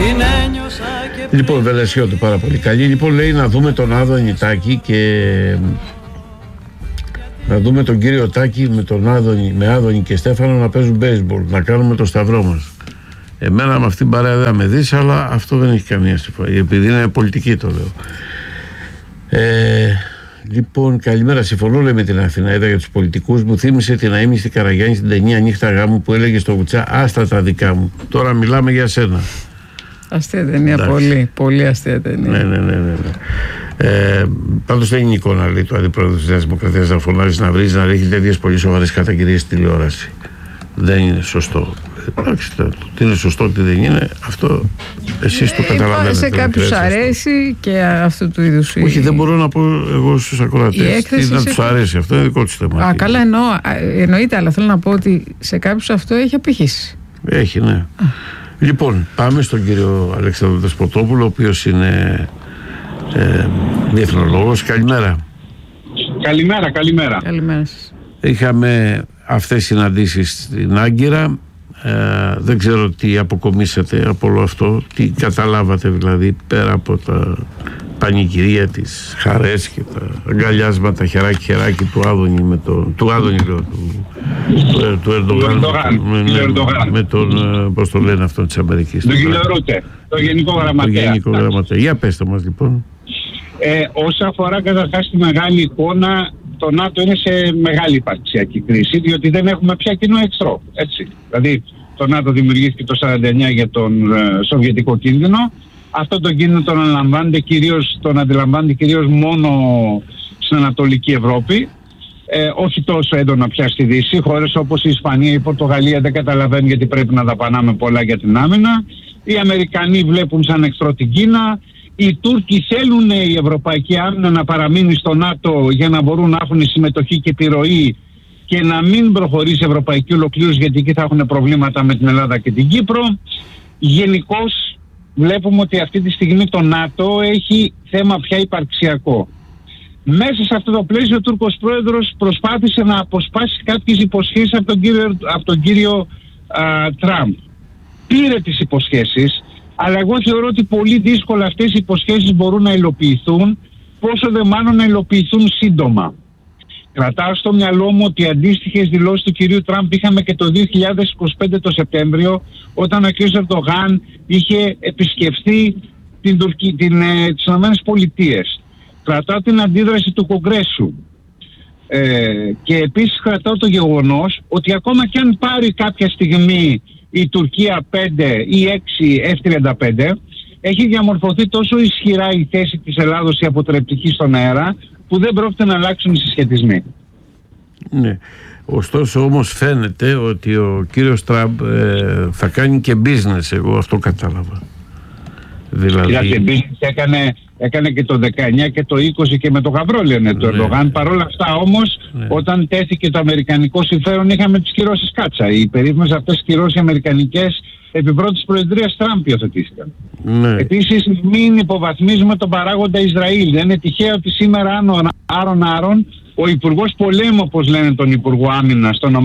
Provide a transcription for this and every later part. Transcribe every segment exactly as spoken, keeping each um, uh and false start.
Λοιπόν, Βελεσιώτου, πάρα πολύ καλή. Λοιπόν, λέει να δούμε τον Άδωνη Τάκη και να δούμε τον κύριο Τάκη με τον Άδωνη, με Άδωνη και Στέφανο να παίζουν baseball, να κάνουμε το σταυρό μας. Εμένα με αυτήν την παρέα δεν με δεις, αλλά αυτό δεν έχει καμία συμφωνία, επειδή είναι πολιτική το λέω. Ε, λοιπόν, καλημέρα. Συμφωνώ, λέει, με την Αθηνά. Είδα για τους πολιτικούς. Μου θύμισε την αείμνηστη Καραγιάννη στην ταινία Νύχτα Γάμου που έλεγε στο Βουτσά: άστα τα δικά μου. Τώρα μιλάμε για σένα. Αστεία ταινία, πολύ, πολύ αστεία ταινία. Ναι, ναι, ναι, ναι. Ε, πάντως δεν είναι εικόνα, λέει, του αντιπρόεδρου της Νέας Δημοκρατίας να φωνάζει, να βρίζει, να ρίχνει τέτοιες πολύ σοβαρές καταγγελίες στη τηλεόραση. Δεν είναι σωστό. Εντάξει, το τι είναι σωστό, τι δεν είναι, αυτό εσείς το καταλαβαίνετε. Σε κάποιους αρέσει και αυτού του είδους. Όχι, δεν μπορώ να πω εγώ στους ακροατές τι να τους αρέσει, αυτό είναι δικό τους θέμα. Α, καλά, εννοώ, εννοείται, αλλά θέλω να πω ότι σε κάποιους αυτό έχει απήχηση. Έχει, ναι. Α. Λοιπόν, πάμε στον κύριο Αλέξανδρο Δεσποτόπουλο, ο οποίος είναι ε, διεθνολόγος. Καλημέρα. Καλημέρα, καλημέρα. Καλημέρα σας. Είχαμε αυτές τις συναντήσεις στην Άγκυρα. Ε, δεν ξέρω τι αποκομίσατε από όλο αυτό, τι καταλάβατε δηλαδή, πέρα από τα πανηγυρία, τις χαρές και τα αγκαλιάσματα χεράκι χεράκι του Άδωνη με τον, του Άδωνη λέω, του, του, του Ερντογάν με, με τον, πώς το λένε αυτό της Αμερικής, τον κύριο Ρούτε, το Γενικό Γραμματέα. Το Γενικό Γραμματέα. Για πέστε μας λοιπόν. Ε, όσα αφορά καταρχάς τη μεγάλη εικόνα, το ΝΑΤΟ είναι σε μεγάλη υπαρξιακή κρίση, διότι δεν έχουμε πια κοινό εχθρό. Έτσι. Δηλαδή, το ΝΑΤΟ δημιουργήθηκε το χίλια εννιακόσια σαράντα εννιά για τον ε, σοβιετικό κίνδυνο. Αυτό τον κίνδυνο τον αντιλαμβάνεται κυρίως, τον αντιλαμβάνεται κυρίως μόνο στην Ανατολική Ευρώπη. Ε, όχι τόσο έντονα πια στη Δύση. Χώρες όπως η Ισπανία, η Πορτογαλία δεν καταλαβαίνουν γιατί πρέπει να δαπανάμε πολλά για την άμυνα. Οι Αμερικανοί βλέπουν σαν εχθρό την Κίνα. Οι Τούρκοι θέλουν η Ευρωπαϊκή Άμυνα να παραμείνει στο ΝΑΤΟ για να μπορούν να έχουν συμμετοχή και επιρροή και να μην προχωρήσει η ευρωπαϊκή ολοκλήρωση, γιατί εκεί θα έχουν προβλήματα με την Ελλάδα και την Κύπρο. Γενικώς βλέπουμε ότι αυτή τη στιγμή το ΝΑΤΟ έχει θέμα πια υπαρξιακό. Μέσα σε αυτό το πλαίσιο ο Τούρκος πρόεδρος προσπάθησε να αποσπάσει κάποιες υποσχέσεις από τον κύριο, από τον κύριο α, Τραμπ. Πήρε τις υποσχέσεις, αλλά εγώ θεωρώ ότι πολύ δύσκολα αυτές οι υποσχέσεις μπορούν να υλοποιηθούν, πόσο δε μάλλον να υλοποιηθούν σύντομα. Κρατάω στο μυαλό μου ότι αντίστοιχες δηλώσεις του κυρίου Τραμπ είχαμε και το δύο χιλιάδες είκοσι πέντε το Σεπτέμβριο, όταν ο κ. Ερντογάν είχε επισκεφθεί την Τουρκία, την, ε, τις ΗΠΑ. Κρατάω την αντίδραση του Κογκρέσου. Ε, και επίσης κρατάω το γεγονός ότι ακόμα και αν πάρει κάποια στιγμή η Τουρκία πέντε ή έξι εφ τριάντα πέντε, έχει διαμορφωθεί τόσο ισχυρά η θέση της Ελλάδος η αποτρεπτική στον αέρα, που δεν πρόκειται να αλλάξουν οι συσχετισμοί. Ναι. Ωστόσο όμως φαίνεται ότι ο κύριος Τραμπ ε, θα κάνει και business, εγώ αυτό κατάλαβα. Δηλαδή... Κοιτάξτε, business έκανε, έκανε και το δεκαεννιά και το είκοσι και με το γαμπρό, λένε, ναι, το Ερντογάν. Παρ' όλα αυτά όμως, ναι, όταν τέθηκε το αμερικανικό συμφέρον, είχαμε τις κυρώσεις Κάτσα. Οι περίφημες αυτές κυρώσεις αμερικανικές επί πρώτης προεδρίας Τραμπ υιοθετήθηκαν. Ναι. Επίσης, μην υποβαθμίζουμε τον παράγοντα Ισραήλ. Δεν είναι τυχαίο ότι σήμερα Άρον Άρον, ο Υπουργός Πολέμου, όπως λένε τον Υπουργό Άμυνας στις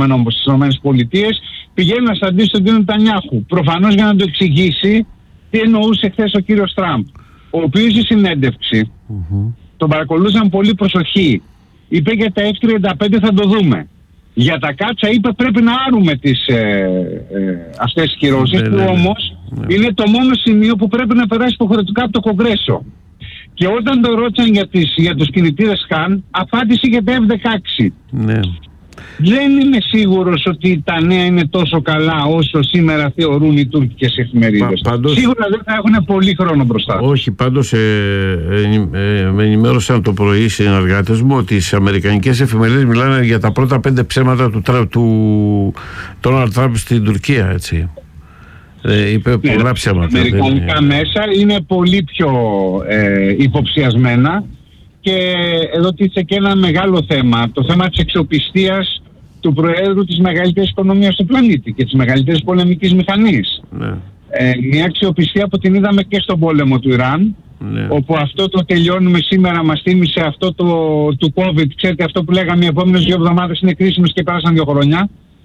ΗΠΑ, πηγαίνει να συναντήσει τον κύριο Νετανιάχου. Προφανώς για να το εξηγήσει τι εννοούσε χθες ο κύριος Τραμπ, ο οποίος στη συνέντευξη mm-hmm. τον παρακολούθησαν πολύ προσοχή. Είπε για τα εφ τριάντα πέντε θα το δούμε. Για τα Κάτσα είπε πρέπει να άρουμε τις, ε, ε, αυτές τις κυρώσεις, ναι, που ναι, όμως ναι. είναι το μόνο σημείο που πρέπει να περάσει υποχρεωτικά από το Κογκρέσο. Και όταν το ρώτησαν για, τις, για τους κινητήρες Χαν, απάντησε για τα εφ δεκαέξι. Ναι. Δεν είμαι σίγουρος ότι τα νέα είναι τόσο καλά όσο σήμερα θεωρούν οι τουρκικές εφημερίδες. Πα, πάντως, σίγουρα δεν θα έχουν πολύ χρόνο μπροστά. Όχι, πάντως ε, ε, ε, με ενημέρωσαν το πρωί οι συνεργάτες μου ότι οι αμερικανικές εφημερίδες μιλάνε για τα πρώτα πέντε ψέματα του, του Ντόναλντ Τραμπ στην Τουρκία, έτσι. Ε, είπε ναι, πολλά ψέματα. Τα αμερικανικά δεν... μέσα είναι πολύ πιο ε, υποψιασμένα. Και εδώ τίθεται και ένα μεγάλο θέμα, το θέμα της αξιοπιστίας του Προέδρου της μεγαλύτερης οικονομίας του πλανήτη και της μεγαλύτερης πολεμικής μηχανής. Ναι. Ε, μια αξιοπιστία που την είδαμε και στον πόλεμο του Ιράν, ναι, όπου αυτό το τελειώνουμε σήμερα μας θύμισε αυτό το του COVID, ξέρετε αυτό που λέγαμε οι επόμενες δύο εβδομάδες είναι κρίσιμες και πέρασαν δύο χρόνια.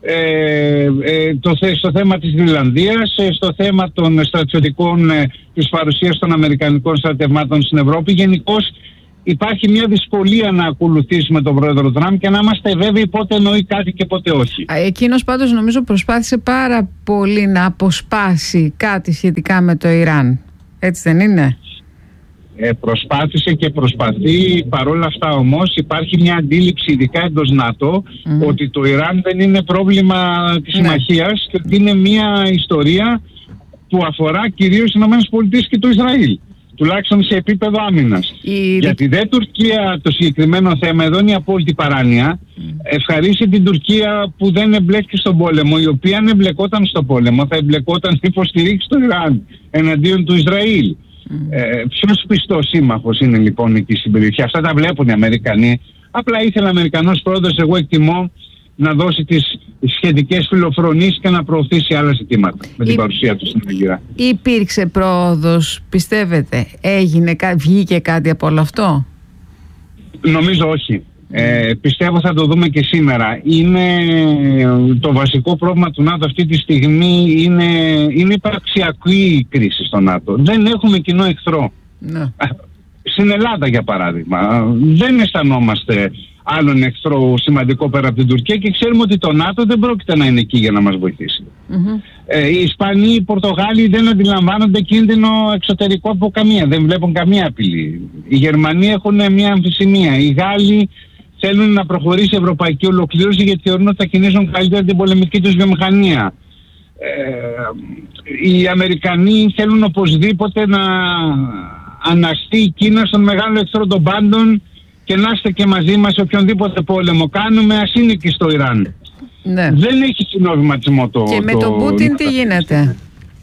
ε, ε, το, στο θέμα της Γροιλανδίας, ε, στο θέμα των στρατιωτικών, ε, της παρουσίας των αμερικανικών στρατευμάτων στην Ευρώπη. Γενικώς υπάρχει μια δυσκολία να ακολουθήσουμε τον πρόεδρο Τραμπ και να είμαστε βέβαιοι πότε εννοεί κάτι και πότε όχι. Εκείνος πάντως νομίζω προσπάθησε πάρα πολύ να αποσπάσει κάτι σχετικά με το Ιράν. Έτσι δεν είναι? Ε, προσπάθησε και προσπαθεί. Παρόλα αυτά όμως υπάρχει μια αντίληψη, ειδικά εντός ΝΑΤΟ, mm. ότι το Ιράν δεν είναι πρόβλημα της συμμαχίας και ότι είναι μια ιστορία που αφορά κυρίως τις ΗΠΑ και το Ισραήλ. Τουλάχιστον σε επίπεδο άμυνας. Η... Γιατί δεν Τουρκία το συγκεκριμένο θέμα, εδώ είναι η απόλυτη παράνοια. Mm. Ευχαρίσει την Τουρκία που δεν εμπλέκει στον πόλεμο, η οποία αν εμπλεκόταν στον πόλεμο θα εμπλεκόταν να υποστηρίξει το Ιράν εναντίον του Ισραήλ. Mm. Ε, ποιος πιστός σύμμαχος είναι λοιπόν εκεί στην περιοχή? Αυτά τα βλέπουν οι Αμερικανοί. Απλά ήθελε ο Αμερικανός πρόεδρος, εγώ εκτιμώ, να δώσει τις σχετικές φιλοφρονήσεις και να προωθήσει άλλα ζητήματα με την Υ... παρουσία του στην Αίγυρα. Υπήρξε πρόοδος, πιστεύετε? Έγινε, βγήκε κάτι από όλο αυτό? Νομίζω όχι. Ε, πιστεύω θα το δούμε και σήμερα. Είναι το βασικό πρόβλημα του ΝΑΤΟ αυτή τη στιγμή, είναι, είναι υπαρξιακή η κρίση στο ΝΑΤΟ. Δεν έχουμε κοινό εχθρό. Ναι. Στην Ελλάδα για παράδειγμα δεν αισθανόμαστε άλλον εχθρό σημαντικό πέρα από την Τουρκία και ξέρουμε ότι το ΝΑΤΟ δεν πρόκειται να είναι εκεί για να μας βοηθήσει. Mm-hmm. Ε, οι Ισπανοί, οι Πορτογάλοι δεν αντιλαμβάνονται κίνδυνο εξωτερικό από καμία, δεν βλέπουν καμία απειλή. Οι Γερμανοί έχουν μια αμφισημία. Οι Γάλλοι θέλουν να προχωρήσει η ευρωπαϊκή ολοκλήρωση γιατί θεωρούν ότι θα κινήσουν καλύτερα την πολεμική τους βιομηχανία. Ε, οι Αμερικανοί θέλουν οπωσδήποτε να αναστεί η Κίνα στον μεγάλο εχθρό των πάντων και να είστε και μαζί μας σε οποιονδήποτε πόλεμο κάνουμε, ας είναι και στο Ιράν. Ναι. Δεν έχει συνοβηματισμό το... Και με το, τον Πούτιν τι γίνεται?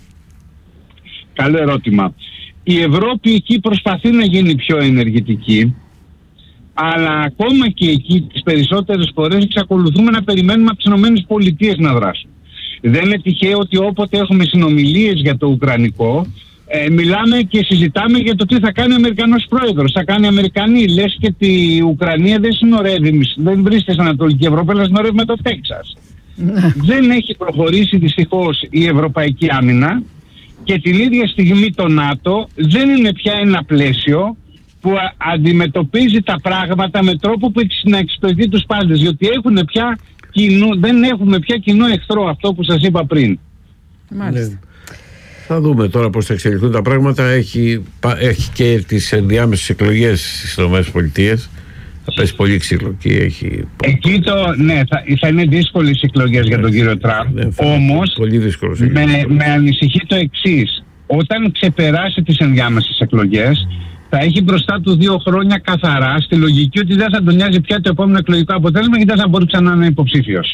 Καλό ερώτημα. Η Ευρώπη εκεί προσπαθεί να γίνει πιο ενεργητική, αλλά ακόμα και εκεί τις περισσότερες φορές εξακολουθούμε να περιμένουμε από τις ΗΠΑ να δράσουν. Δεν είναι τυχαίο ότι όποτε έχουμε συνομιλίες για το Ουκρανικό, Ε, μιλάμε και συζητάμε για το τι θα κάνει ο Αμερικανός πρόεδρος. Θα κάνει οι Αμερικανοί. Λες και η Ουκρανία δεν συνορεύει, δεν βρίσκεται στην Ανατολική Ευρώπη, αλλά συνορεύει με το Τέξας. Δεν έχει προχωρήσει δυστυχώς η ευρωπαϊκή άμυνα και την ίδια στιγμή το ΝΑΤΟ δεν είναι πια ένα πλαίσιο που α, αντιμετωπίζει τα πράγματα με τρόπο που να εξυπηρετεί τους πάντες. Διότι έχουν πια κοινού, δεν έχουμε πια κοινό εχθρό, αυτό που σας είπα πριν. Μάλιστα. Θα δούμε τώρα πώς θα εξελιχθούν τα πράγματα. Έχει, έχει και τις ενδιάμεσες εκλογές στις ΗΠΑ. Θα πέσει πολύ ξύλο και έχει... Εκεί το, ναι, θα, θα είναι δύσκολες εκλογές για τον κύριο Τραμπ. Ναι, όμως, πολύ δύσκολος, με, με ανησυχεί το εξής. Όταν ξεπεράσει τις ενδιάμεσες εκλογές, θα έχει μπροστά του δύο χρόνια καθαρά, στη λογική ότι δεν θα τον νοιάζει πια το επόμενο εκλογικό αποτέλεσμα και δεν θα μπορεί ξανά να είναι υποψήφιος.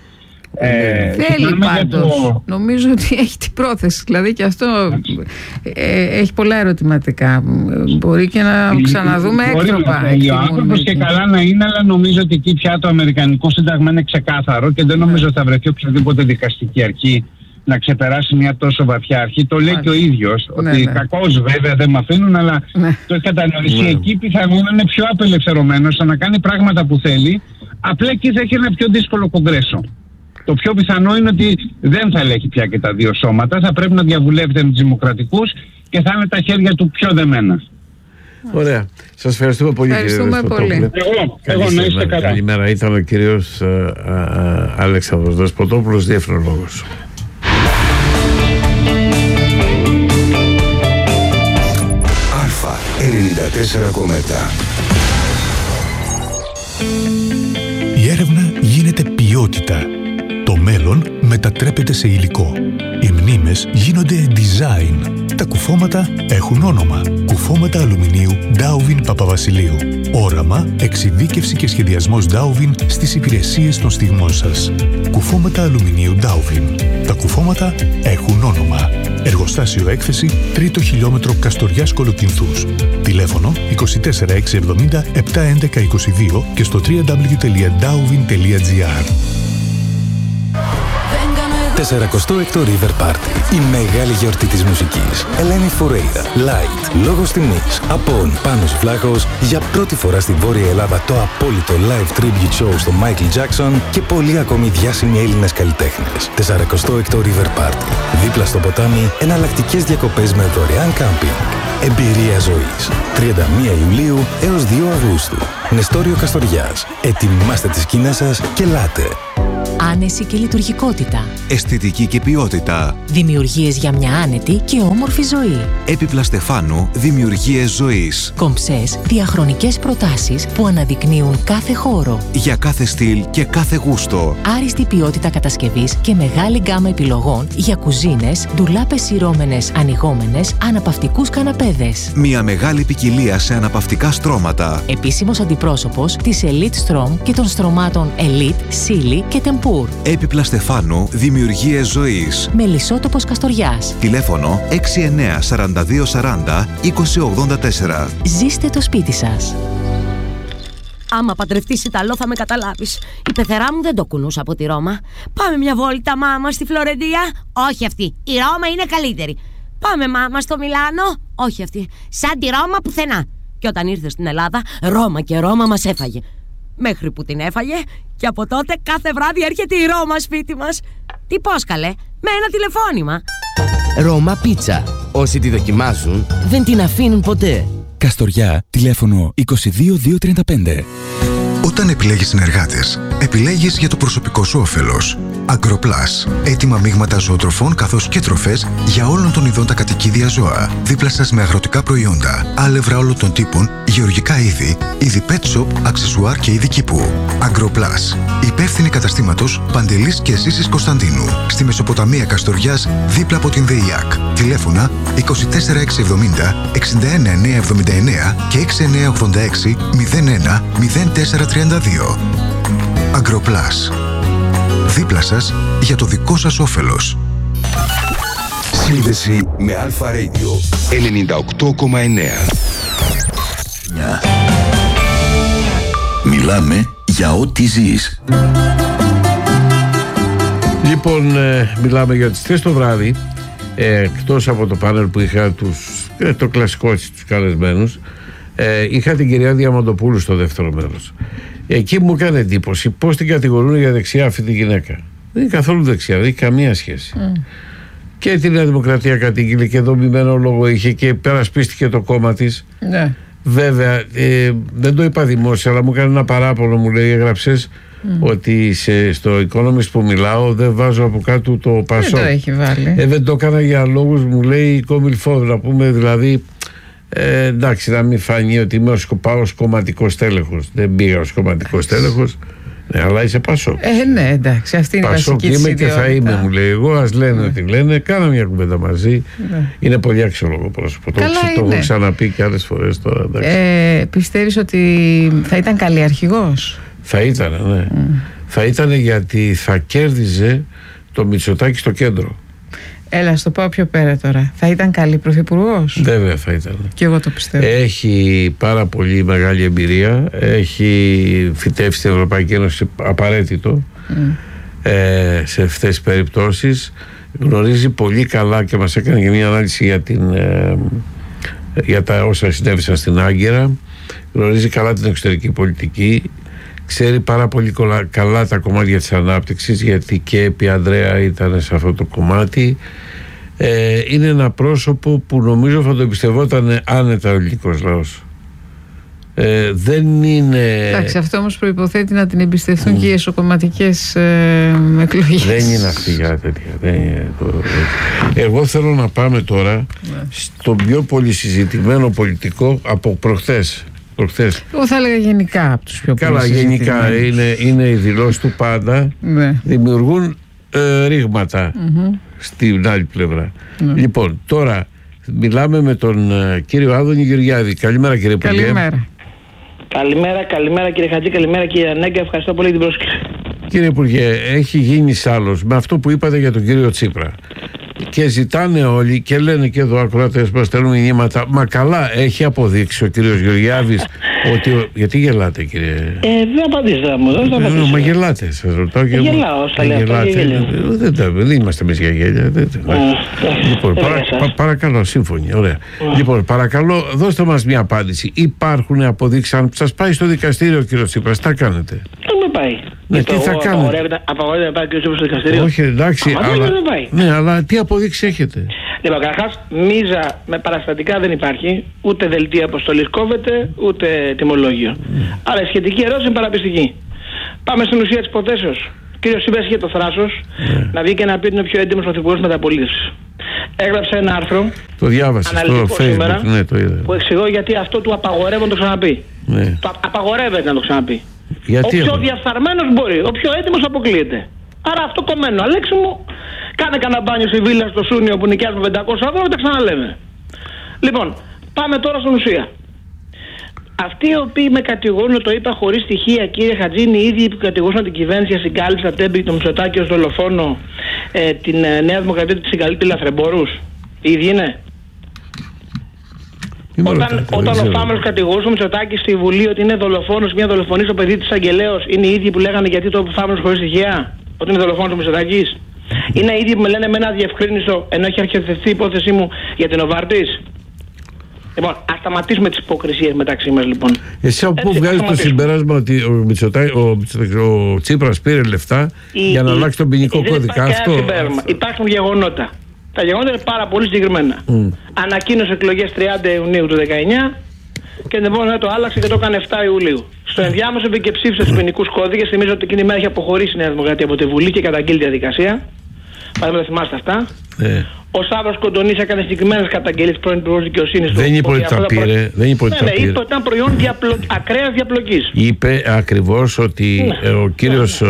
Ε, Θέλει πάντως, το... νομίζω ότι έχει την πρόθεση, δηλαδή και αυτό ε, έχει πολλά ερωτηματικά. Μπορεί και να ξαναδούμε έκτροπα. Ο άνθρωπος και καλά να είναι, αλλά νομίζω ότι εκεί πια το Αμερικανικό Σύνταγμα είναι ξεκάθαρο και δεν νομίζω ότι θα βρεθεί οποιαδήποτε δικαστική αρχή να ξεπεράσει μια τόσο βαθιά αρχή. Το λέει και ο ίδιος, ναι, ότι ναι. κακώς βέβαια δεν με αφήνουν, αλλά ναι. το έχει κατανοήσει. Ναι. Εκεί πιθανόν να είναι πιο απελευθερωμένος, να κάνει πράγματα που θέλει, απλά εκεί θα έχει ένα πιο δύσκολο κογκρέσο. Το πιο πιθανό είναι ότι δεν θα ελέγχει πια και τα δύο σώματα, θα πρέπει να διαβουλεύεται με τους δημοκρατικούς και θα είναι τα χέρια του πιο δεμένα. Ωραία. Σας ευχαριστούμε πολύ, ευχαριστούμε κύριε πολύ. Εγώ, εγώ να είστε καλά. Καλημέρα. Ήταν ο κύριος Αλέξανδρος Δεσποτόπουλος, διεφρολόγος. Αλφα ενενήντα τέσσερα κόμμα επτά. Η έρευνα γίνεται ποιότητα. Το μέλλον μετατρέπεται σε υλικό. Οι μνήμες γίνονται design. Τα κουφώματα έχουν όνομα. Κουφώματα αλουμινίου Dowvin Παπαβασιλείου. Όραμα, εξειδίκευση και σχεδιασμός Dowvin στις υπηρεσίες των στιγμών σας. Κουφώματα αλουμινίου Dowvin. Τα κουφώματα έχουν όνομα. Εργοστάσιο έκθεση, τρίτο χιλιόμετρο Καστοριάς Κολοκυνθούς. Τηλέφωνο είκοσι τέσσερα εξακόσια εβδομήντα επτακόσια έντεκα είκοσι δύο και στο double-u double-u double-u τελεία dowvin τελεία gr. σαραντοστό έκτο River Party. Η μεγάλη γιορτή της μουσικής. Ελένη Φουρέιρα, Light, Λόγος Τιμής, Απόν, Πάνος Βλάχος. Για πρώτη φορά στη Βόρεια Ελλάδα το απόλυτο live tribute show στο Michael Jackson και πολλοί ακόμη διάσημοι Έλληνες καλλιτέχνες. σαραντοστό έκτο River Party. Δίπλα στο ποτάμι, εναλλακτικές διακοπές με δωρεάν κάμπινγκ. Εμπειρία ζωής. τριάντα μία Ιουλίου έως δύο Αυγούστου. Νεστόριο Καστοριάς. Ετοιμάστε τις σκηνές σας και ελάτε. Άνεση και λειτουργικότητα. Αισθητική και ποιότητα. Δημιουργίες για μια άνετη και όμορφη ζωή. Έπιπλα Στεφάνου, δημιουργίες ζωής. Κομψές, διαχρονικές προτάσεις που αναδεικνύουν κάθε χώρο. Για κάθε στυλ και κάθε γούστο. Άριστη ποιότητα κατασκευής και μεγάλη γκάμα επιλογών για κουζίνες, ντουλάπες σειρώμενες, ανοιγόμενες, αναπαυτικούς καναπέδες. Μια μεγάλη ποικιλία σε αναπαυτικά στρώματα. Επίσημος αντιπρόσωπος της Elite Strom και των στρωμάτων Elite, Silly και Tempur. Έπιπλα Στεφάνου, δημιουργίες ζωής. Μελισσότοπος Καστοριάς. Τηλέφωνο έξι εννέα σαράντα δύο σαράντα είκοσι ογδόντα τέσσερα. Ζήστε το σπίτι σας. Άμα παντρευτείς Ιταλό θα με καταλάβεις. Η πεθερά μου δεν το κουνούσε από τη Ρώμα. Πάμε μια βόλτα, μάμα, στη Φλωρεντία. Όχι αυτή. Η Ρώμα είναι καλύτερη. Πάμε, μάμα, στο Μιλάνο. Όχι αυτή. Σαν τη Ρώμα πουθενά. Και όταν ήρθε στην Ελλάδα, Ρώμα και Ρώμα μας έφαγε. Μέχρι που την έφαγε και από τότε κάθε βράδυ έρχεται η Ρώμα σπίτι μας. Τι πώς καλέ, με ένα τηλεφώνημα. Ρώμα Πίτσα. Όσοι τη δοκιμάζουν δεν την αφήνουν ποτέ. Καστοριά, τηλέφωνο είκοσι δύο διακόσια τριάντα πέντε. Όταν επιλέγεις συνεργάτες, επιλέγεις για το προσωπικό σου όφελος. Agroplus. Έτοιμα μείγματα ζωοτροφών καθώς και τροφές για όλων των ειδών τα κατοικίδια ζώα. Δίπλα σας με αγροτικά προϊόντα, άλευρα όλων των τύπων, γεωργικά είδη, είδη pet shop, αξεσουάρ και είδη κήπου. Agroplus. Υπεύθυνη καταστήματος Παντελής και Ζήσης Κωνσταντίνου. Στη Μεσοποταμία Καστοριάς, δίπλα από την ΔΕΙΑΚ. Τηλέφωνα είκοσι τέσσερα εξακόσια εβδομήντα εξήντα ένα εννιακόσια εβδομήντα εννέα και έξι εννιακόσια ογδόντα έξι μηδέν ένα μηδέν τέσσερα τριάντα δύο. Agroplus. Δίπλα σας για το δικό σας όφελος. Σύνδεση με Αλφα Radio ενενήντα οκτώ κόμμα εννέα. Μιλάμε για ό,τι ζεις. Λοιπόν, ε, μιλάμε για τις τρεις το βράδυ. Ε, εκτός από το πάνελ που είχα τους, ε, το κλασικό έτσι, τους καλεσμένους, ε, είχα την κυρία Διαμαντοπούλου στο δεύτερο μέρος. Εκεί μου έκανε εντύπωση πώς την κατηγορούν για δεξιά αυτή τη γυναίκα. Δεν είναι καθόλου δεξιά, δεν έχει καμία σχέση. Mm. Και τη Νέα Δημοκρατία κατήγγειλε και δομημένο λόγο είχε και περασπίστηκε το κόμμα της. Ναι. Βέβαια, ε, δεν το είπα δημόσια, αλλά μου έκανε ένα παράπονο, μου λέει, έγραψες mm. ότι σε, στο Economist που μιλάω δεν βάζω από κάτω το Πασόκ. Δεν το έχει βάλει. Ε, δεν το έκανα για λόγους, μου λέει, κόμιλφόδ, να πούμε δηλαδή. Ε, εντάξει, να μην φανεί ότι είμαι ως, πάω ως κομματικός τέλεχος. Δεν πήγα ως κομματικός τέλεχος. Ναι, αλλά είσαι Πασόκ. Ε, ναι, εντάξει, αυτή είναι η βασική της είμαι και θα είμαι, μου λέει. Εγώ, ας λένε ότι ναι. λένε, κάνα μια κουβέντα μαζί. Ναι. Είναι πολύ αξιόλογο πρόσωπο. Το, το έχω ξαναπεί και άλλες φορές τώρα. Ε, πιστεύεις ότι θα ήταν καλή αρχηγός? Θα ήταν, ναι. Mm. Θα ήταν γιατί θα κέρδιζε το Μητσοτάκη στο κέντρο. Έλα, στο πάω πιο πέρα τώρα. Θα ήταν καλή πρωθυπουργός? Βέβαια θα ήταν. Και εγώ το πιστεύω. Έχει πάρα πολύ μεγάλη εμπειρία. Έχει φυτέψει την Ευρωπαϊκή Ένωση απαραίτητο mm. ε, σε αυτές τις περιπτώσεις. Γνωρίζει πολύ καλά και μας έκανε και μια ανάλυση για, την, ε, για τα όσα συνέβησαν στην Άγκυρα. Γνωρίζει καλά την εξωτερική πολιτική. Ξέρει πάρα πολύ καλά τα κομμάτια της ανάπτυξης, γιατί και επί Ανδρέα ήταν σε αυτό το κομμάτι. Ε, είναι ένα πρόσωπο που νομίζω θα το εμπιστευόταν άνετα ο ελληνικός λαός. Ε, δεν είναι... Εντάξει, αυτό όμως προϋποθέτει να την εμπιστευτούν mm. και οι εσωκομματικές ε, εκλογές. Δεν είναι αυτή για τέτοια. Δεν είναι το... Εγώ θέλω να πάμε τώρα yeah. στο πιο πολύ συζητημένο πολιτικό από προχθές. Προχθές. Εγώ θα έλεγα γενικά από τους πιο Καλά, γενικά είναι, είναι οι δηλώσεις του πάντα. Ναι. Δημιουργούν ε, ρήγματα mm-hmm. στην άλλη πλευρά. Ναι. Λοιπόν, τώρα μιλάμε με τον ε, κύριο Άδωνη Γεωργιάδη. Καλημέρα, κύριε Υπουργέ. Καλημέρα. Καλημέρα, καλημέρα κύριε Χατζή, καλημέρα κύριε Ανέγκα. Ευχαριστώ πολύ την πρόσκληση. Κύριε Υπουργέ, έχει γίνει σάλος με αυτό που είπατε για τον κύριο Τσίπρα. Και ζητάνε όλοι και λένε και εδώ ακροατές μας στέλνουν μηνύματα. Μα καλά, έχει αποδείξει ο κύριος Γεωργιάδης Ότι, γιατί γελάτε, κύριε? Ε, δεν απαντήσετε μου, δεν θα απαντήσω. Μα γελάτε, σας ρωτάω και εγώ. Γελάω, στα λέω αυτά και γελάω. Δεν, δεν, δεν είμαστε εμείς για γέλια. Λοιπόν, παρα, πα, παρακαλώ, σύμφωνοι, ωραία. Λοιπόν, παρακαλώ, δώστε μας μια απάντηση. Υπάρχουν αποδείξεις, αν σας πάει στο δικαστήριο ο κύριος Τσίπρας, τι κάνετε? Δεν με πάει. Ναι, τι θα κάνετε? Απαγορεύεται να πάει ο κύριος Τσίπρας στο δικαστήριο? Όχι, εντάξει, αλλά, ναι, αλλά τι αποδείξεις έχετε? Λοιπόν, καταρχάς, μίζα με παραστατικά δεν υπάρχει, ούτε δελτία αποστολής κόβεται, ούτε τιμολόγιο. Mm. Άρα η σχετική ερώτηση είναι παραπιστική. Πάμε στην ουσία της υποθέσεως. Ο κύριος Τσίπρας είχε το θράσος mm. να βγει και να πει ότι είναι ο πιο έντιμος πρωθυπουργός μεταπολίτευσης. Έγραψε ένα άρθρο. Το διάβασα στο Facebook, σήμερα, ναι, το είδα. Που εξηγώ γιατί αυτό του απαγορεύει να το ξαναπεί. Ναι. Το απαγορεύεται να το ξαναπεί. Γιατί ο πιο διαφθαρμένος μπορεί, ο πιο έντιμος αποκλείεται. Άρα αυτό κομμένο. Αλέξη μου, κάνε κανένα μπάνιο στη βίλα στο Σούνιο που νοικιάζουμε πεντακόσια ευρώ και τα ξαναλέμε. Λοιπόν, πάμε τώρα στην ουσία. Αυτοί οι οποίοι με κατηγορούν, το είπα χωρίς στοιχεία, κύριε Χατζή, είναι οι ίδιοι που κατηγορούσαν την κυβέρνηση για συγκάλυψη, τα τέμπη, το Μητσοτάκη ως δολοφόνο, ε, την ε, Νέα Δημοκρατία του συγκαλύπτει λαθρεμπόρους. Οι ίδιοι είναι. Όταν, όταν ο Φάμελος κατηγορούσε ο Μητσοτάκης στη Βουλή ότι είναι δολοφόνος, μια δολοφονή στο παιδί της Αγγελέως, είναι οι ίδιοι που λέγανε γιατί το Φάμελος χωρίς στοιχεία, ότι είναι δολοφόνος ο Μητσοτάκης? Είναι οι ίδιοι που με λένε εμένα διευκρίνησο ενώ έχει αρχιοθετηθεί η υπόθεσή μου για την Οβάρτης? Λοιπόν, ας σταματήσουμε τις υποκρισίες μεταξύ μας, λοιπόν. Εσύ από πού βγάζεις το συμπέρασμα ότι ο, Μητσοτά, ο, ο Τσίπρας πήρε λεφτά η, για να η, αλλάξει τον ποινικό κώδικα? Αυτό... Υπάρχουν γεγονότα. Τα γεγονότα είναι πάρα πολύ συγκεκριμένα. Mm. Ανακοίνωσε εκλογές τριάντα Ιουνίου του δεκαεννιά και την επόμενη το άλλαξε και το έκανε εφτά Ιουλίου. Στο ενδιάμεσο μπήκε και ψήφισε τους ποινικούς κώδικες. Θυμίζω ότι εκείνη η μέρα είχε αποχωρήσει η Νέα Δημοκρατία από τη Βουλή και καταγγείλει τη διαδικασία. Παράδειγμα, θυμάστε αυτά. Yeah. Ο Σάββας Κοντονής έκανε συγκεκριμένες καταγγελίες πρώην Υπουργός Δικαιοσύνης. Δεν είπε ότι τα πήρε. Δεν είπε ότι τα πήρε. Είπε ότι ήταν προϊόν διαπλο... ακραίας διαπλοκής. Είπε ακριβώς ότι ναι. ο κύριος ναι.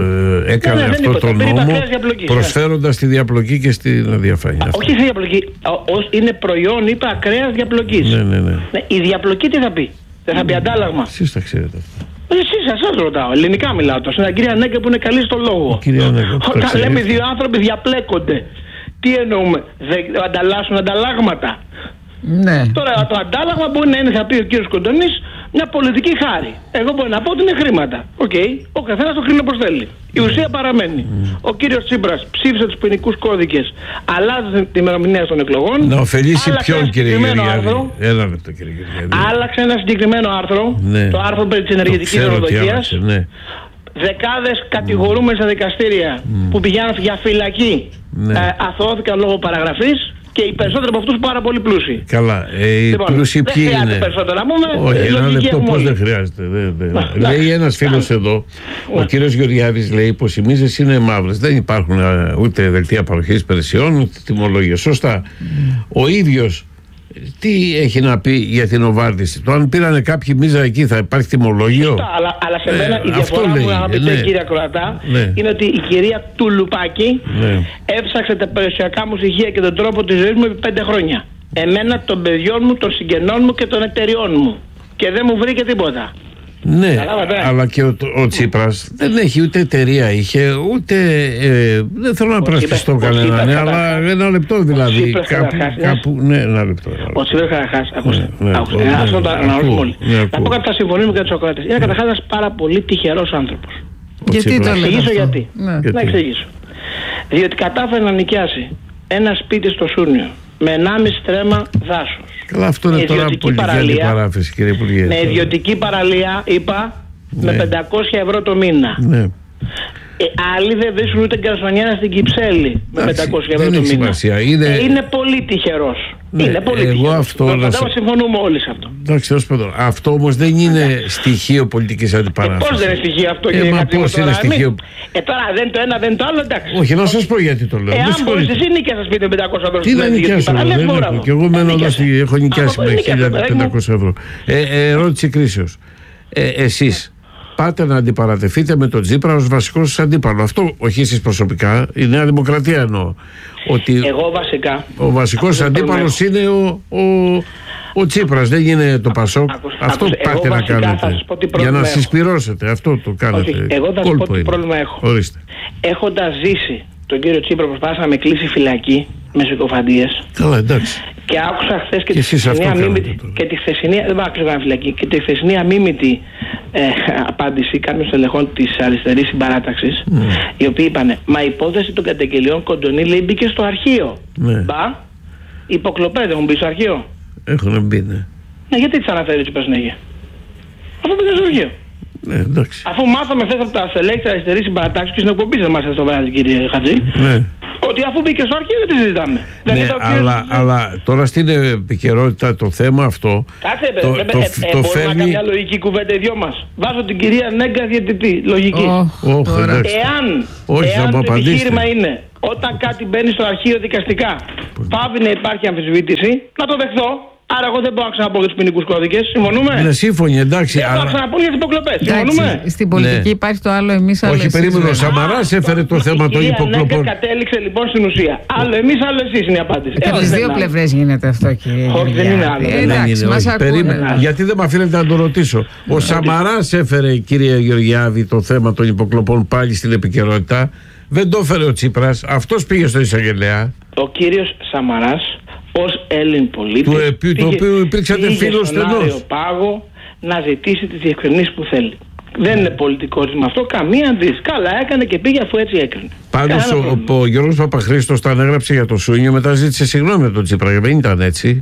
ε, έκανε ναι, ναι, αυτό το νόμο προσφέροντας τη διαπλοκή και στη διαφάνεια. Όχι στη διαπλοκή. Είναι προϊόν, είπε, ακραίας διαπλοκής. Ναι, ναι, ναι. Ναι, η διαπλοκή τι θα πει? Δεν θα πει αντάλλαγμα? Εσείς τα ξέρετε αυτά. Εσείς, εσάς ρωτάω. Ελληνικά μιλάω τώρα. Στην κυρία Νέγκε που είναι καλή στο λόγο. Όταν λέμε δύο άνθρωποι διαπλέκονται, τι εννοούμε? Δεν ανταλλάσσουν ανταλλάγματα? Ναι. Τώρα το αντάλλαγμα μπορεί να είναι, θα πει ο κύριος Κοντονής, μια πολιτική χάρη. Εγώ μπορώ να πω ότι είναι χρήματα. Οκ. Okay. Ο καθένας το κρίνει όπως θέλει. Η ουσία παραμένει. Mm. Ο κύριος Τσίπρας ψήφισε τους ποινικούς κώδικες, αλλάζει την ημερομηνία των εκλογών. Να ωφελήσει ποιον, κύριε Γεωργιάδη? Ένα λεπτό, κύριε Γεωργιάδη. Άλλαξε ένα συγκεκριμένο άρθρο, ναι. το άρθρο περί της ενεργητικής οροδοκίας. Ναι. Δεκάδες κατηγορούμενοι στα δικαστήρια mm. που πηγαίνουν για φυλακή, ναι. ε, αθωώθηκαν λόγω παραγραφής. Και οι περισσότεροι από αυτούς πάρα πολύ πλούσιοι. Καλά. Ε, οι λοιπόν, πλούσιοι ποιοι είναι? Δεν χρειάζεται περισσότερα να πούμε. Όχι, ένα λεπτό, πώς δεν χρειάζεται. Δε, δε. Να, λέει ένας φίλος εδώ, ο κύριος Γεωργιάδης, λέει πως οι μίζες είναι μαύρες. Δεν υπάρχουν ούτε δελτία παροχής υπηρεσιών, ούτε τιμολόγια. Σωστά. Mm. Ο ίδιος τι έχει να πει για την Οβάρτηση? Το αν πήρανε κάποιοι μίζα εκεί θα υπάρχει τιμολόγιο? Σωστά, αλλά, αλλά σε μένα ε, η διαφορά μου, αγαπητέ ναι. κύριε Κροατά, ναι. είναι ότι η κυρία Τουλουπάκη ναι. έψαξε τα περιουσιακά μου στοιχεία και τον τρόπο της ζωής μου επί πέντε χρόνια. Εμένα, των παιδιών μου, των συγγενών μου και των εταιριών μου. Και δεν μου βρήκε τίποτα. Ναι, Καλάβατε. Αλλά και ο, ο Τσίπρας δεν έχει ούτε εταιρεία, είχε ούτε. Ε, δεν θέλω να πρασπιστώ κανένα, ναι, αλλά ένα λεπτό δηλαδή. Κάπου, κάπου, ναι, ένα λεπτό. Ο Τσίπρας καταρχάς, ακούστε. Ας το αναγνωρίσουμε όλοι. Να πω κάτι που θα συμφωνήσουμε και τους Σοκράτες. Είναι καταρχάς ένας πάρα πολύ τυχερός άνθρωπος. Γιατί το εξηγήσω γιατί. Να εξηγήσω. Διότι κατάφερε να νοικιάσει ένα σπίτι στο Σούνιο με ενάμιση στρέμμα δάσος. Καλά, αυτό είναι τώρα πολιτική αντιπαράθεση, κύριε Υπουργέ. Με ιδιωτική παραλία, είπα, ναι. με πεντακόσια ευρώ το μήνα. Ναι. Ε, άλλοι δεν βρίσκουν ούτε γκαρσονιέρα στην Κυψέλη με πεντακόσια ευρώ το μήνα. Είναι... Ε, είναι πολύ τυχερός. Ναι, είναι πολύ εγώ τυχερός. Αυτό να... να συμφωνούμε όλοι σε αυτό. Εντάξει, τέλος πάντων. Αυτό όμως δεν είναι στοιχείο πολιτικής αντιπαράθεσης. Ε, πώς δεν είναι στοιχείο αυτό, ε, κύριε μα Χατζή? πώς είναι στοιχείο? Ε, τώρα δεν το ένα, δεν το άλλο, εντάξει. Όχι, να σας πω γιατί το λέω. Εάν μπορείς εσύ νοικιάσεις σπίτι με πεντακόσια ευρώ. Τι να νοικιάσω, δεν έχω. Και εγώ μένω εδώ, έχω νοικιάσει με χίλια πεντακόσια ευρώ. Ερώτηση κρίσεως. Εσείς πάτε να αντιπαρατεθείτε με τον Τσίπρα ως βασικό σας αντίπαλο. Αυτό όχι εσείς προσωπικά, η Νέα Δημοκρατία εννοώ. Ότι εγώ βασικά. Ο βασικός αντίπαλος είναι ο, ο, ο Τσίπρας, δεν είναι το Πασόκ. Αυτό άκουσε, πάτε να κάνετε. Για να συσπυρώσετε, αυτό το κάνετε. Όχι, εγώ θα σας πω τι πρόβλημα έχω. Ορίστε. Έχοντας ζήσει τον κύριο Τσίπρα, προσπάθησα να με κλείσει φυλακή με συκοφαντίες. Καλά, εντάξει. Και άκουσα χθες και, και, τη χθεσινή αμήμητη, και τη χθεσινή, δεν πάω φυλακή, και τη χθεσινή αμήμητη ε, απάντηση κάποιων στελεχών της αριστερής συμπαράταξης, mm. οι οποίοι είπανε, μα η υπόθεση των καταγγελιών Κοντονή λέει μπήκε στο αρχείο. Ναι. Μπα, υποκλοπές έχουν μπει στο αρχείο. Έχουν μπει, ναι. Ναι, γιατί τις αναφέρει έτσι συνέχεια. Αυτό μπήκε στο αρχείο. Ναι, εντάξει. Αφού μάθαμε χθες από τα στελέχη της αριστερής συμπαρατάξης και στην εκπομπή σας μάθατε στο βράδυ, κύριε Χατζή. Ναι. Ότι αφού μπήκε στο αρχείο δεν τη συζητάμε. Ναι, αλλά, αλλά τώρα στην επικαιρότητα το θέμα αυτό. Κάτσε, το, ε, το, ε, το, ε, το μπορούμε φέρνει... να κάνουμε μια λογική κουβέντα οι δυο μας. Βάζω την κυρία Νέγκα διαιτητή. Λογική. Oh, oh, εάν όχι, εάν το επιχείρημα είναι όταν κάτι μπαίνει στο αρχείο δικαστικά, πάβει να υπάρχει αμφισβήτηση, να το δεχθώ. Άρα, εγώ δεν μπορώ να ξαναπώ για τους ποινικούς κώδικες. Συμφωνούμε. Ναι, σύμφωνοι, εντάξει. Δεν μπορώ να ξαναπώ για τις υποκλοπές. Συμφωνούμε. Στην πολιτική ναι. υπάρχει το άλλο εμείς, άλλο όχι, εσείς. Όχι, περίμενε. Ο Σαμαράς έφερε το θέμα των υποκλοπών. Η κατέληξε λοιπόν στην ουσία. Άλλο εμείς, άλλο εσείς είναι η απάντηση. Και τις δύο πλευρές γίνεται αυτό, κύριε. Όχι, δεν είναι άλλο. Εντάξει, μας ακούνε. Γιατί δεν με αφήνετε να το ρωτήσω. Ο Σαμαράς έφερε, κύριε Γεωργιάδη, το θέμα των υποκλοπών πάλι στην επικαιρότητα. Δεν το έφερε ο Τσίπρας. Αυτός πήγε στο εισαγγελέα. Ο κύριος Σαμαράς, ως Έλλην πολίτης, του επί, το οποίο υπήρξατε φίλος στενός, πάγο να ζητήσει τις διευκρινήσεις που θέλει. Δεν είναι πολιτικό ζήτημα αυτό, καμία αντίρρηση. Καλά έκανε και πήγε αφού έτσι έκρινε. Πάντως ο, ο, ο Γιώργος Παπαχρήστος τα ανέγραψε για το Σούνιο, μετά ζήτησε συγγνώμη με τον Τσίπρα. Δεν ήταν έτσι.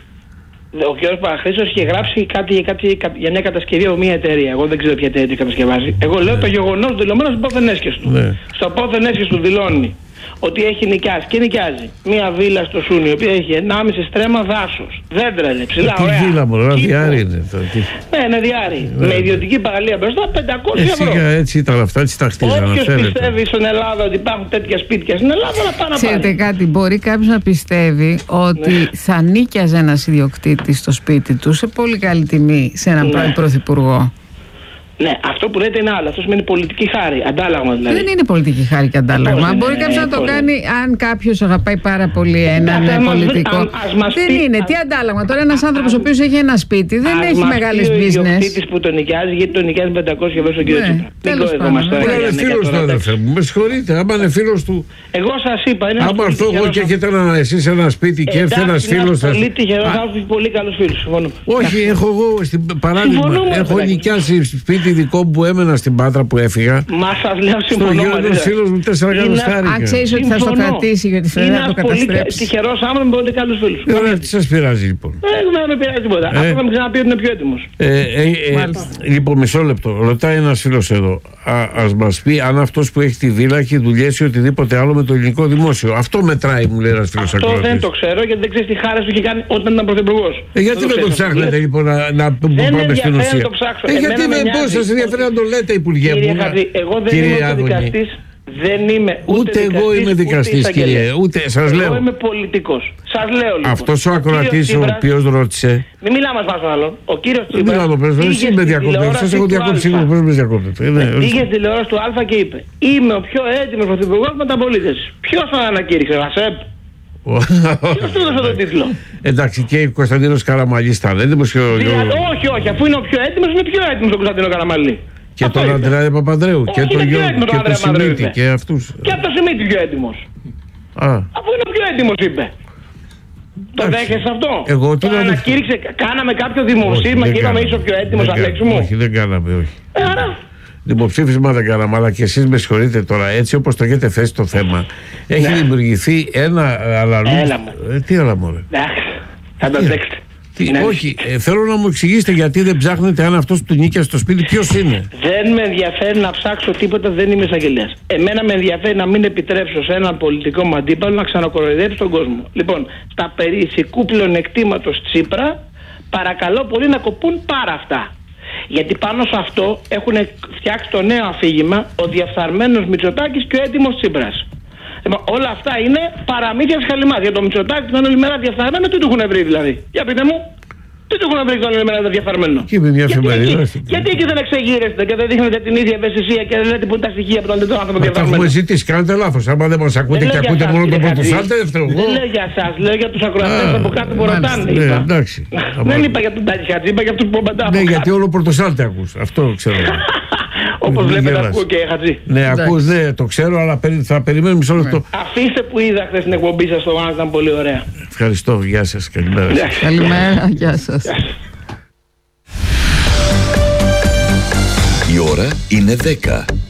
Ο Γιώργος Παπαχρήστος είχε γράψει κάτι, κάτι για μια κατασκευή από μια εταιρεία. Εγώ δεν ξέρω ποια εταιρεία κατασκευάζει. Εγώ λέω το γεγονός δηλωμένο στο πόθεν έσχες του. Ναι. Στο πόθεν έσχες του δηλώνει ότι έχει νοικιάσει και νοικιάζει μία βίλα στο Σούνιο, η οποία έχει ενάμιση στρέμμα δάσος. Δέντρα είναι ψηλά, ωραία. Τι βίλα μου, διάρρη είναι. Ναι, είναι διάρρη. Ναι. Με ιδιωτική παραλία μπροστά, πεντακόσια ευρώ. Έτσι ήταν αυτά, έτσι τα χτίζανε. Όποιος πιστεύει στην Ελλάδα ότι υπάρχουν τέτοια σπίτια στην Ελλάδα, να πάει να πάρει. Ξέρετε κάτι, μπορεί κάποιος να πιστεύει ότι ναι. θα νίκιαζε ένας ιδιοκτήτης στο σπίτι του σε πολύ καλή τιμή σε έναν ναι. πρώην πρωθυπουργό. Ναι, αυτό που λέτε είναι άλλο. Αυτό σημαίνει πολιτική χάρη. Αντάλλαγμα δηλαδή. Δεν είναι πολιτική χάρη και αντάλλαγμα. Πώς μπορεί κάποιο να το κάνει αν κάποιο αγαπάει πάρα πολύ έναν πολιτικό. Αν, δεν πει, είναι. Α... Τι αντάλλαγμα. Τώρα ένα άνθρωπο ο οποίο έχει ένα σπίτι δεν έχει μεγάλε business. Είναι ο ιδιοκτήτης που τον νοικιάζει, γιατί τον νοικιάζει πεντακόσια ευρώ στον κύριο Τσίπρα. Τέλος πάντων. Είναι φίλο του, αδερφέ μου. Με συγχωρείτε. Άμα είναι φίλο του. Εγώ σα είπα. Άμα έρθω εγώ και έχετε εσεί ένα σπίτι και έρθει ένα φίλο σα. Πολύ τυχερό άνθρωπο, πολύ καλό φίλο. Όχι, έχω εγώ στην παράδειγμα. Έχω νοικιάσει σπίτι δικό μου που έμενα στην Πάτρα που έφυγα. Μα σας λέω συμφωνώ. Στο γιο φίλος μου τέσσερα κατοστάρικα. Αν ξέρεις ότι θα στο κρατήσει γιατί θέλει να το καταστρέψει. Είναι ένας τυχερός άνθρωπος με πολύ καλούς φίλους. Ωραία, τι σας πειράζει λοιπόν. Δεν με πειράζει τίποτα. Αυτό θα μου ξαναπεί ότι είναι πιο έτοιμος. Λοιπόν, μισό λεπτό. Ρωτάει ένας φίλος εδώ. Ας μας πει αν αυτός που έχει τη βίλα έχει δουλειέσει ή οτιδήποτε άλλο με το ελληνικό δημόσιο. Αυτό μετράει, μου λέει ένας φίλος ακροατής. Αυτό δεν το ξέρω γιατί δεν ξέρεις τι χάρες του είχε κάνει όταν ήταν πρωθυπουργός. Γιατί δεν το ψάχνετε λοιπόν να πάμε στην ουσία. Γιατί με πώς σας ενδιαφέρει να το λέτε, Υπουργέ μου. Κύριε Χατζή, εγώ δεν είμαι ούτε δικαστής, δεν είμαι ούτε, ούτε δικαστής, εγώ είμαι δικαστής, κύριε. Ούτε, σας εγώ λέω. Εγώ είμαι πολιτικός. Σας λέω λοιπόν. Αυτός ο ακροατής ο οποίος ρώτησε. Μην μιλάμε μας στον άλλον. Ο κύριος Τσίπρας. Δεν μιλάμε, πρέπει εσύ με διακόπτετε. Σας έχω διακόψει, πώς με διακόπτετε. Πήγε στη τηλεόραση του Α και είπε: είμαι ο πιο έτοιμος πρωθυπουργός με τα πολίτες. Ποιος θα ανακήρυξε, Ρασέπ? Ποιος του έδωσε τον τίτλο? Εντάξει, και ο Κωνσταντίνος Καραμαλής ήταν έτοιμος. Όχι, όχι, αφού είναι ο πιο έτοιμος, είναι πιο έτοιμος ο Κωνσταντίνο Καραμαλή. Και τον Αντρέα Παπανδρέου και τον Γιώργο και τον Σιμίτη και αυτούς. Και από τον Σιμίτη πιο έτοιμος. Αφού είναι ο πιο έτοιμος, είπε. Το δέχεσαι αυτό? Εγώ το ανακήρυξε, κάναμε κάποιο δημοψήφισμα και είπαμε είσαι ο πιο έτοιμος, Αλέξη μου? Όχι, δεν κάναμε, όχι. Άρα. Δημοψήφισμα δεν κάναμε, αλλά και εσείς με συγχωρείτε τώρα, έτσι όπως το έχετε θέσει το θέμα, έχει δημιουργηθεί ένα αλαλού. Τι αλαμόρε? Θα το αντέξετε. Τι, ναι. Όχι, ε, θέλω να μου εξηγήσετε γιατί δεν ψάχνετε αν αυτός του νίκιασε στο σπίτι ποιος είναι. Δεν με ενδιαφέρει να ψάξω τίποτα, δεν είμαι εισαγγελέας. Εμένα με ενδιαφέρει να μην επιτρέψω σε έναν πολιτικό μου αντίπαλο να ξανακοροϊδέψει τον κόσμο. Λοιπόν, τα περί ηθικού πλεονεκτήματος Τσίπρα, παρακαλώ πολύ να κοπούν πάρα αυτά. Γιατί πάνω σε αυτό έχουν φτιάξει το νέο αφήγημα ο διαφθαρμένος Μητσοτάκης και ο έτοιμος Τσίπρας. Λοιπόν, όλα αυτά είναι παραμύθια σχαλιμάς. Για το Μητσοτάκη τον όλη μέρα διαφθαρμένο, τι του έχουν βρει δηλαδή? Για πείτε μου, τι του έχουν βρει τον όλη μέρα διαφθαρμένο? Και με μια εφημερίδα. Γιατί εκεί δεν εξεγείρεστε και δεν δείχνετε την ίδια ευαισθησία και δεν λέτε που είναι τα στοιχεία από τον τέτοιο άνθρωπο διαφθαρμένο? Τα έχουμε ζητήσει, κάνετε λάθος. Άμα δεν μας ακούτε και ακούτε μόνο τον πρωτοσάλτε, δεν φταίω εγώ. Δεν λέω για εσάς, λέω για τους ακροατές από κάτω που ρωτάνε. Δεν είπα για τον Τάκη Χατζή, είπα για αυτούς που παντά. Ναι, γιατί όλο πρωτοσάλτε ακούς. Αυτό ξέρω. Όπως βλέπετε ακούω και Χατζή. Ναι, ακούς, ναι, το ξέρω, αλλά θα περιμένουμε μισό λεπτό. Αφήστε που είδα χθες την εκπομπή σας στο One, ήταν πολύ ωραία. Ευχαριστώ, γεια σας, καλημέρα. Καλημέρα, γεια σας. Η ώρα είναι δέκα.